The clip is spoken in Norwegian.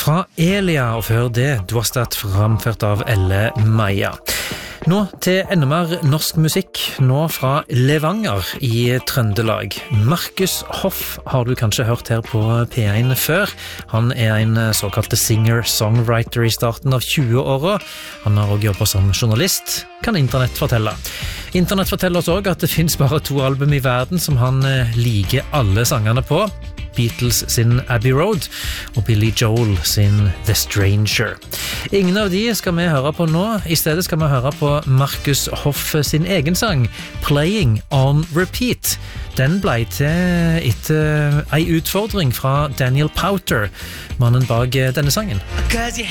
fra Elia, og før det Dwastat framført av Elle Maja. Nå til enda mer norsk musikk, nå fra Levanger i Trøndelag. Markus Hoff har du kanskje hørt her på P1 før. Han en såkalt singer-songwriter i starten av 20-åra. Han har også jobbet som journalist, kan internett fortelle. Internett forteller oss også at det finnes bare 2 album i verden som han liker alle sangene på. Beatles sin Abbey Road og Billy Joel sin The Stranger. Ingen av de skal vi høre på nå. I stedet skal vi høre på Markus Hoff sin egen sang Playing on Repeat. Den ble til etter en utfordring fra Daniel Powter, mannen bak denne sangen.